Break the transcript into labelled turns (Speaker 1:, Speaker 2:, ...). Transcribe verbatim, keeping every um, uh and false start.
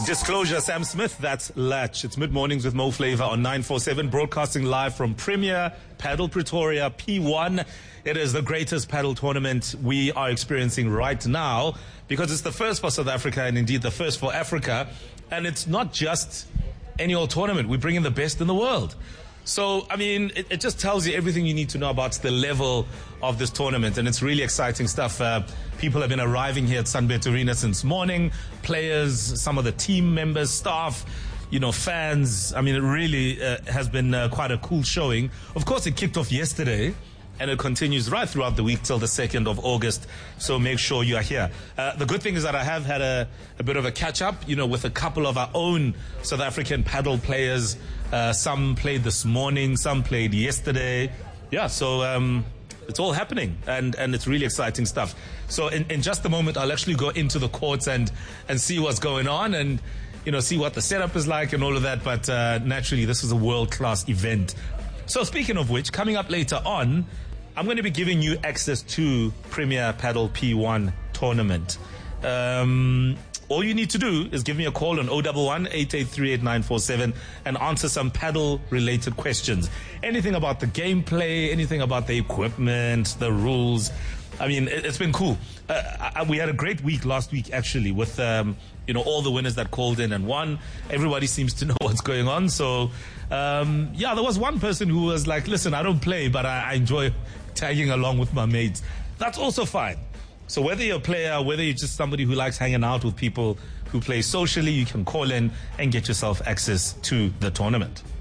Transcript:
Speaker 1: Disclosure, Sam Smith, that's Latch. It's mid-mornings with Mo Flavor on nine four seven, broadcasting live from Premier Paddle Pretoria P one. It is the greatest paddle tournament we are experiencing right now because it's the first for South Africa and indeed the first for Africa. And it's not just any old tournament. We bring in the best in the world. So, I mean, it, it just tells you everything you need to know about the level of this tournament, and it's really exciting stuff. Uh, people have been arriving here at Sunbet Arena since morning, players, some of the team members, staff, you know, fans. I mean, it really uh, has been uh, quite a cool showing. Of course, it kicked off yesterday, and it continues right throughout the week till the second of August. So make sure you are here. Uh, the good thing is that I have had a, a bit of a catch-up, you know, with a couple of our own South African paddle players. Uh, some played this morning, some played yesterday. Yeah, so um, it's all happening, and, and it's really exciting stuff. So in, in just a moment, I'll actually go into the courts and, and see what's going on and, you know, see what the setup is like and all of that. But uh, naturally, this is a world-class event. So speaking of which, coming up later on, I'm going to be giving you access to Premier Paddle P one tournament. Um, all you need to do is give me a call on zero one one, eight eight three, eight nine four seven and answer some paddle-related questions. Anything about the gameplay, anything about the equipment, the rules. I mean, it, it's been cool. Uh, I, we had a great week last week, actually, with um, you know, all the winners that called in and won. Everybody seems to know what's going on. So, um, yeah, there was one person who was like, listen, I don't play, but I, I enjoy tagging along with my mates. That's also fine. So whether you're a player, whether you're just somebody who likes hanging out with people who play socially, you can call in and get yourself access to the tournament.